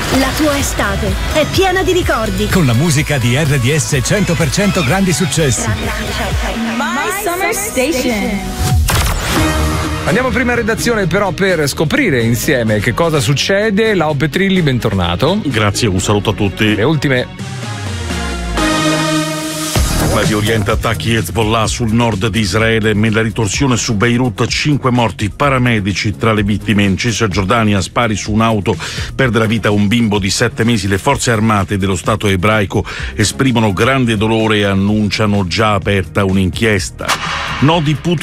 La tua estate è piena di ricordi. Con la musica di RDS 100% grandi successi. My Summer Station. Andiamo prima in redazione però per scoprire insieme che cosa succede. Lau Petrilli, bentornato. Grazie, un saluto a tutti. Le ultime. Medio Oriente, attacchi Hezbollah sul nord di Israele, nella ritorsione su Beirut, 5 morti, paramedici tra le vittime. In Cisgiordania, spari su un'auto, perde la vita un bimbo di 7 mesi. Le forze armate dello Stato ebraico esprimono grande dolore e annunciano già aperta un'inchiesta. No di Putin